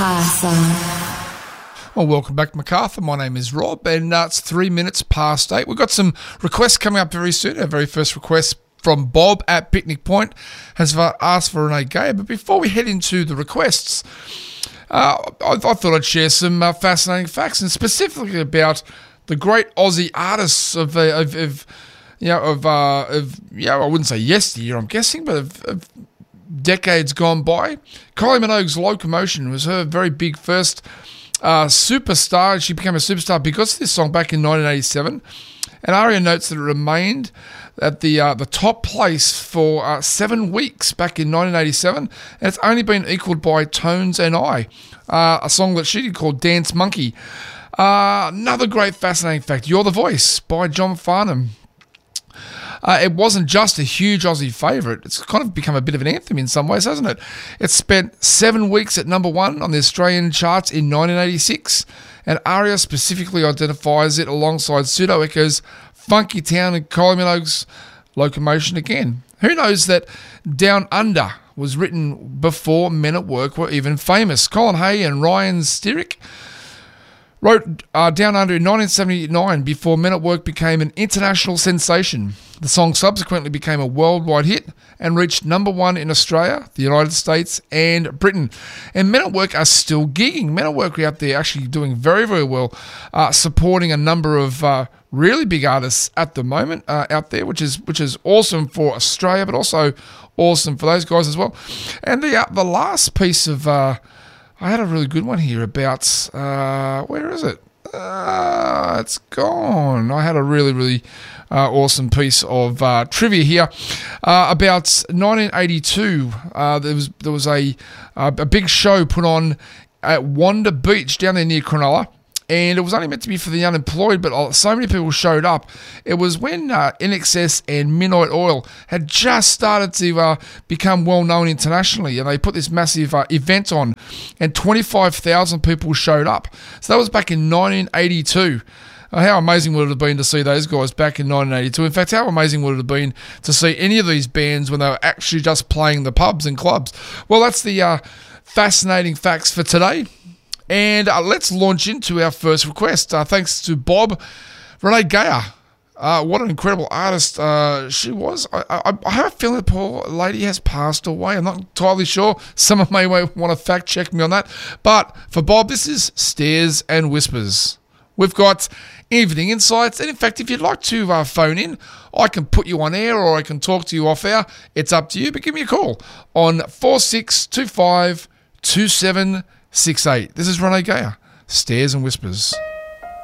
Well, welcome back, Macarthur. My name is Rob, and it's 3 minutes past 8. We've got some requests coming up very soon. Our very first request from Bob at Picnic Point has asked for Renee Geyer. But before we head into the requests, I thought I'd share some fascinating facts, and specifically about the great Aussie artists of I wouldn't say yesteryear, I'm guessing, but of decades gone by. Kylie Minogue's Locomotion was her very big first superstar. She became a superstar because of this song back in 1987. And ARIA notes that it remained at the top place for 7 weeks back in 1987, and it's only been equalled by Tones and I, a song that she did called Dance Monkey. Another great fascinating fact, You're the Voice by John Farnham. It wasn't just a huge Aussie favourite. It's kind of become a bit of an anthem in some ways, hasn't it? It spent 7 weeks at number 1 on the Australian charts in 1986, and ARIA specifically identifies it alongside Pseudo Echo's Funky Town and Kylie Minogue's Locomotion again. Who knows that Down Under was written before Men at Work were even famous? Colin Hay and Ryan Sterick wrote Down Under in 1979 before Men at Work became an international sensation. The song subsequently became a worldwide hit and reached number 1 in Australia, the United States, and Britain. And Men at Work are still gigging. Men at Work are out there actually doing very, very well, supporting a number of really big artists at the moment out there, which is awesome for Australia, but also awesome for those guys as well. And the last piece of I had a really good one here about where is it? It's gone. I had a really, really awesome piece of trivia here about 1982. There was a big show put on at Wanda Beach down there near Cronulla, and it was only meant to be for the unemployed, but so many people showed up. It was when INXS and Midnight Oil had just started to become well-known internationally, and they put this massive event on, and 25,000 people showed up. So that was back in 1982. How amazing would it have been to see those guys back in 1982? In fact, how amazing would it have been to see any of these bands when they were actually just playing the pubs and clubs? Well, that's the fascinating facts for today. And let's launch into our first request. Thanks to Bob. Renee Geyer. What an incredible artist she was. I have a feeling the poor lady has passed away. I'm not entirely sure. Someone may want to fact check me on that. But for Bob, this is Stares and Whispers. We've got Evening Insights. And in fact, if you'd like to phone in, I can put you on air or I can talk to you off air. It's up to you. But give me a call on 4625 2768. This is Renee Geyer, Stares and Whispers.